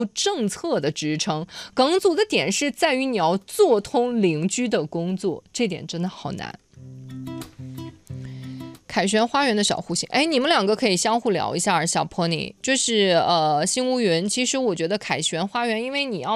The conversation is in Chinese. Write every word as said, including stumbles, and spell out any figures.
政策的支撑，梗阻的点是在于你要做通邻居的工作，这点真的好难。凯旋花园的小户型，哎，你们两个可以相互聊一下。小 pony 就是呃新乌云，其实我觉得凯旋花园，因为你要